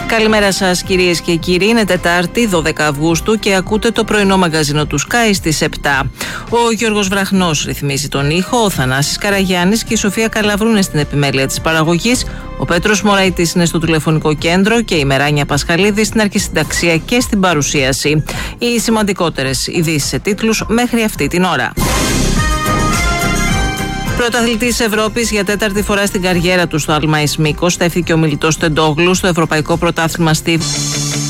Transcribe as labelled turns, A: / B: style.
A: Καλημέρα σας κυρίες και κύριοι, είναι Τετάρτη 12 Αυγούστου και ακούτε το πρωινό μαγκαζίνο του Sky στις 7. Ο Γιώργος Βραχνός ρυθμίζει τον ήχο, ο Θανάσης Καραγιάννης και η Σοφία Καλαβρού είναι στην επιμέλεια της παραγωγής, ο Πέτρος Μωραϊτής είναι στο τηλεφωνικό κέντρο και η Μεράνια Πασχαλίδη στην αρχισυνταξία και στην παρουσίαση. Οι σημαντικότερες ειδήσεις σε τίτλους μέχρι αυτή την ώρα. Πρωταθλητής Ευρώπης για τέταρτη φορά στην καριέρα του στο άλμα εις μήκος, στέφθηκε ο Μιλιτός Τεντόγλου στο Ευρωπαϊκό Πρωτάθλημα στη